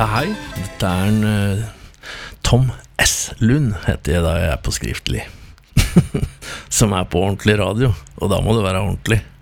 Hei, dette en Tom S. Lund heter jeg da jeg på skriftlig. Som på ordentlig radio, og da må det være ordentlig.